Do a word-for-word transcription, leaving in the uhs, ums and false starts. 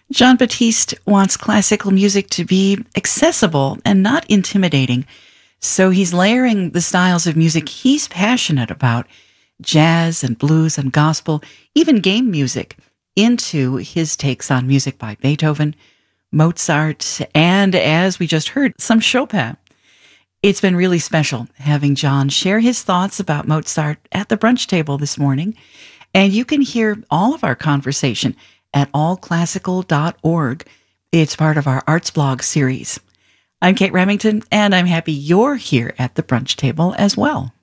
John Batiste wants classical music to be accessible and not intimidating, so he's layering the styles of music he's passionate about, jazz and blues and gospel, even game music, into his takes on music by Beethoven, Mozart, and, as we just heard, some Chopin. It's been really special having John share his thoughts about Mozart at the brunch table this morning, and you can hear all of our conversation at all classical dot org. It's part of our Arts Blog series. I'm Kate Remington, and I'm happy you're here at the brunch table as well.